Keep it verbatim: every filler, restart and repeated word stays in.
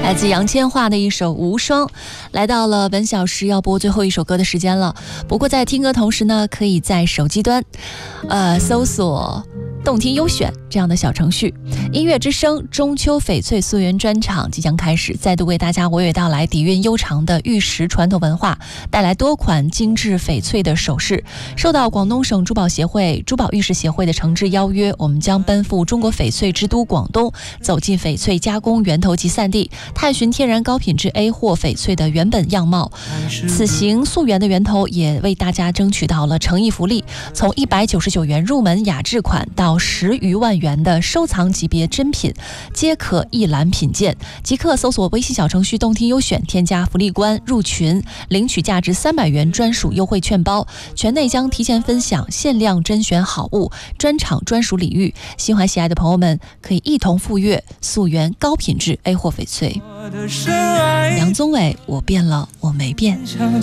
来自杨千嬅的一首《无双》，来到了本小时要播最后一首歌的时间了。不过在听歌同时呢，可以在手机端，呃，搜索动听优选这样的小程序。音乐之声中秋翡翠溯源专场即将开始，再度为大家娓娓道来底蕴悠长的玉石传统文化，带来多款精致翡翠的首饰。受到广东省珠宝协会、珠宝玉石协会的诚挚邀约，我们将奔赴中国翡翠之都广东，走进翡翠加工源头集散地，探寻天然高品质 A 货翡翠的原本样貌。此行溯源的源头也为大家争取到了诚意福利，从一百九十九元入门雅致款到十余万元的收藏级别珍品，皆可一览品鉴。即刻搜索微信小程序动听优选，添加福利官入群，领取价值三百元专属优惠券包，圈内将提前分享限量甄选好物、专场专属礼遇。心怀喜爱的朋友们可以一同赴粤，溯源高品质 A 货翡翠。杨宗纬，我变了，我没变。